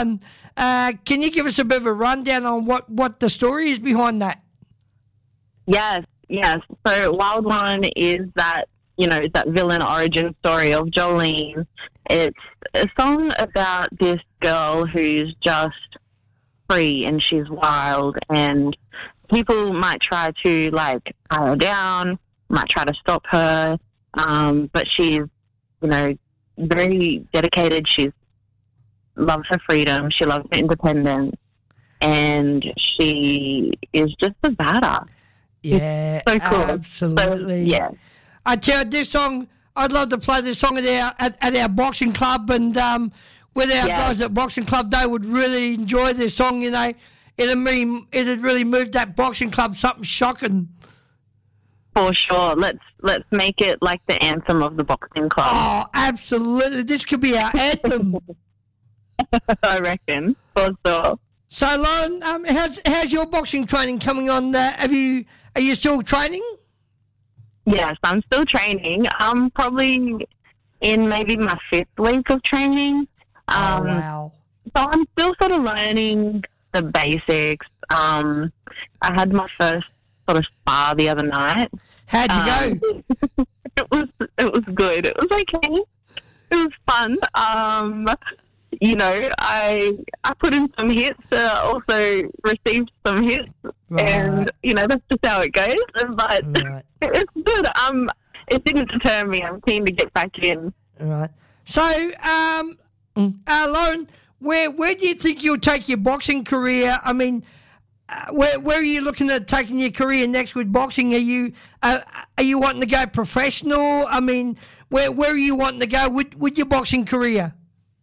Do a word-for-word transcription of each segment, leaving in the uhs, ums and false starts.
One. Uh, can you give us a bit of a rundown on what, what the story is behind that? Yes, yes. So Wild One is that, you know, that villain origin story of Jolene. It's a song about this girl who's just free and she's wild, and people might try to, like, tie her down, might try to stop her, um, but she's, you know, very dedicated. She loves her freedom. She loves her independence, and she is just a badass. Yeah, it's so cool. Absolutely. So, yeah. I tell you, this song, I'd love to play this song at our at, at our boxing club, and um, with our yeah. guys at boxing club, they would really enjoy this song. You know, it'd really it'd really move that boxing club something shocking. For sure. Let's let's make it like the anthem of the boxing club. Oh, absolutely! This could be our anthem. I reckon, for sure. So, Lauren, um, how's how's your boxing training coming on? Uh, have you are you still training? Yes, I'm still training. I'm probably in maybe my fifth week of training. Um, oh, wow. So I'm still sort of learning the basics. Um, I had my first sort of spar the other night. How'd you um, go? it was it was good. It was okay. It was fun. Um, you know, I I put in some hits, uh, also received some hits, right. And you know that's just how it goes. But right. It's good. Um, it didn't deter me. I'm keen to get back in. Right. So, um, uh, Lauren, where where do you think you'll take your boxing career? I mean, uh, where where are you looking at taking your career next with boxing? Are you uh, are you wanting to go professional? I mean, where where are you wanting to go with with your boxing career?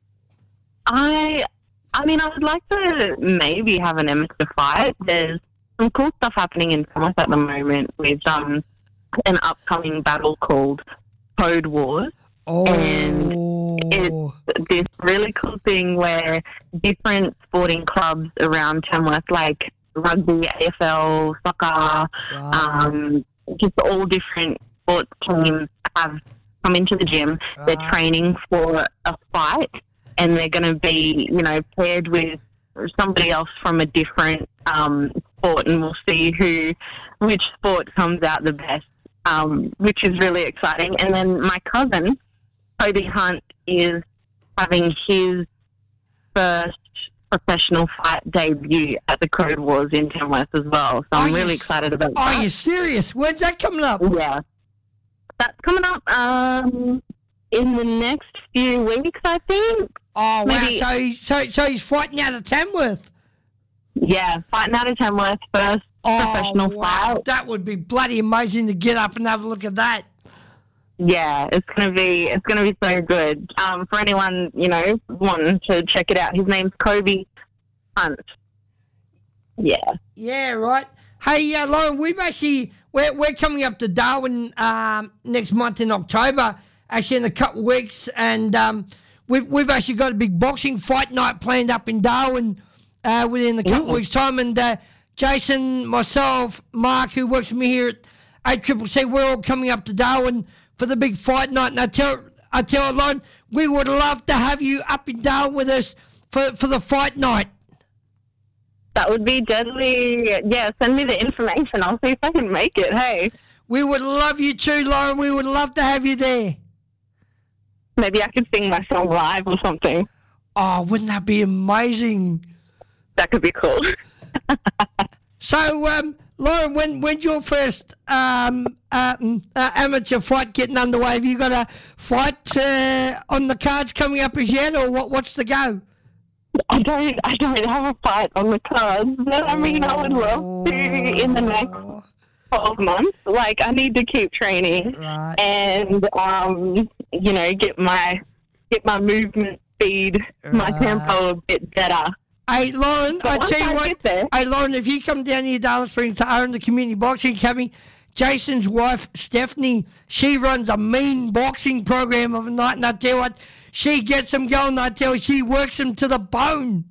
I, I mean, I would like to maybe have an amateur fight. There's some cool stuff happening in Thomas at the moment with um an upcoming battle called Code Wars. Oh. And it's this really cool thing where different sporting clubs around Tamworth, like rugby, A F L, soccer, wow. um, just all different sports teams have come into the gym. Wow. They're training for a fight, and they're going to be, you know, paired with somebody else from a different um, sport, and we'll see who, which sport comes out the best, um, which is really exciting. And then my cousin, Toby Hunt, is having his first professional fight debut at the Code Wars in Tamworth as well. So I'm really excited about that. Are you serious? When's that coming up? Yeah. That's coming up um, in the next few weeks, I think. Oh, Maybe. wow. So, he's, so, so he's fighting out of Tamworth? Yeah, fighting out of Tamworth, first oh, professional wow. fight. That would be bloody amazing to get up and have a look at that. Yeah, it's gonna be it's gonna be so good. Um, for anyone, you know, wanting to check it out, his name's Kobe Hunt. Yeah. Yeah, right. Hey, uh, Lauren, we've actually we're we're coming up to Darwin um, next month in October, actually in a couple of weeks, and um, we've we've actually got a big boxing fight night planned up in Darwin uh, within a couple Ooh. of weeks' time, and uh, Jason, myself, Mark, who works with me here at A C C C, we're all coming up to Darwin for the big fight night. And I tell I tell Lauren, we would love to have you up and down with us for, for the fight night. That would be deadly. Yeah, send me the information. I'll see if I can make it, hey. We would love you too, Lauren. We would love to have you there. Maybe I could sing my song live or something. Oh, wouldn't that be amazing? That could be cool. So, um, Lauren, when when's your first um, uh, uh, amateur fight getting underway? Have you got a fight uh, on the cards coming up as yet, or what? What's the go? I don't. I don't have a fight on the cards, but I mean, I would love to in the next twelve months. Like, I need to keep training right. and um, you know, get my get my movement speed, right. my tempo a bit better. Hey, Lauren, so I tell you I what, hey, Lauren, if you come down here, Darling Springs, to own the Community Boxing Academy, Jason's wife, Stephanie, she runs a mean boxing program of a night, and I tell you what, she gets them going, I tell you, she works them to the bone.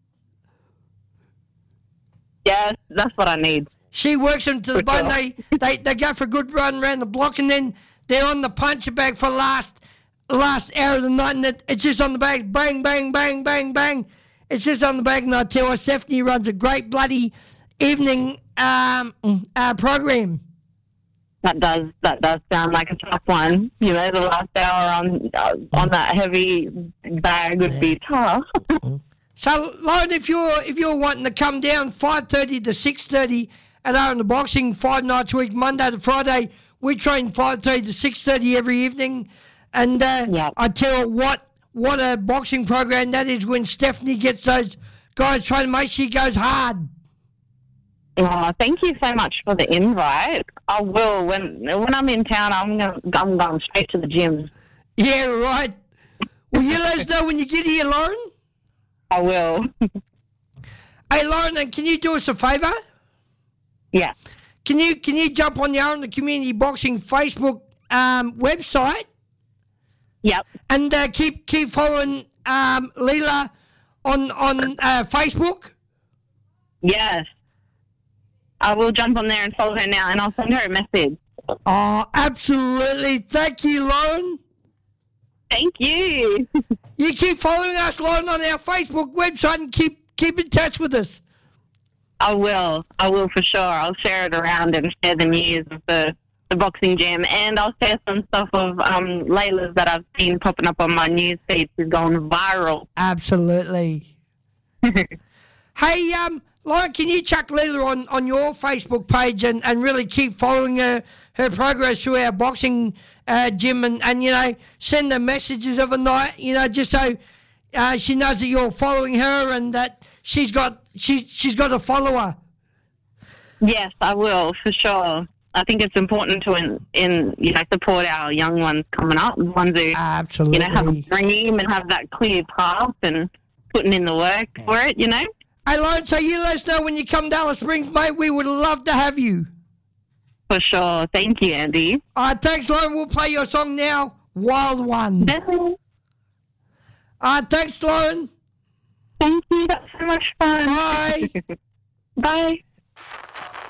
Yeah, that's what I need. She works them to the For bone. sure. They, they they go for a good run around the block, and then they're on the puncher bag for the last, last hour of the night, and it, it's just on the bag, bang, bang, bang, bang, bang. It says on the back, and I tell her Stephanie runs a great bloody evening um, uh, program. That does that does sound like a tough one. You know, the last hour on uh, on that heavy bag would yeah. be tough. So, Lauren, if you're if you're wanting to come down five thirty to six thirty at Are in the Boxing five nights a week, Monday to Friday, we train five thirty to six thirty every evening, and uh, yep. I tell you what what a boxing program that is when Stephanie gets those guys trying to make she goes hard. Oh, thank you so much for the invite. I will. When when I'm in town, I'm gonna, I'm going straight to the gym. Yeah, right. Will you let us know when you get here, Lauren? I will. Hey, Lauren, can you do us a favour? Yeah. Can you can you jump on the Are in the Community Boxing Facebook um, website? Yep. And uh, keep keep following um, Leela on on uh, Facebook. Yes. I will jump on there and follow her now, and I'll send her a message. Oh, absolutely. Thank you, Lauren. Thank you. You keep following us, Lauren, on our Facebook website and keep keep in touch with us. I will. I will for sure. I'll share it around and share the news of the, the boxing gym, and I'll share some stuff of um, Layla's that I've seen popping up on my news feed. She's going viral. Absolutely. Hey, um... Lauren, can you chuck Leela on, on your Facebook page and, and really keep following her, her progress through our boxing uh, gym and, and, you know, send her messages of a night, you know, just so uh, she knows that you're following her and that she's got she's, she's got a follower. Yes, I will, for sure. I think it's important to, in, in you know, support our young ones coming up, the ones who, Absolutely. you know, have a dream and have that clear path and putting in the work for it, you know. Hey, Lauren, so you let us know when you come to Alice Springs, mate. We would love to have you. For sure. Thank you, Andy. All right, thanks, Lauren. We'll play your song now, Wild One. All right, thanks, Lauren. Thank you. That's so much fun. Bye. Bye.